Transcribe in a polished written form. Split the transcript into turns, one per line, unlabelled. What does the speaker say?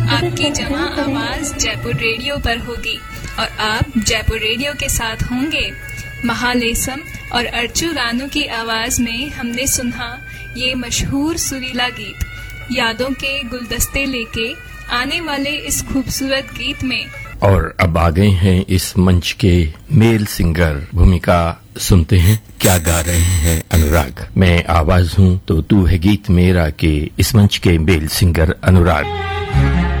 आपकी जमा आवाज जयपुर रेडियो पर होगी और आप जयपुर रेडियो के साथ होंगे। महालेसम और अर्चू रानू की आवाज में हमने सुना ये मशहूर सुरीला गीत। यादों के गुलदस्ते लेके आने वाले इस खूबसूरत गीत में
और अब आ गए हैं इस मंच के मेल सिंगर। भूमिका सुनते हैं क्या गा रहे हैं अनुराग। मैं आवाज हूँ तो तू है गीत मेरा के इस मंच के मेल सिंगर अनुराग।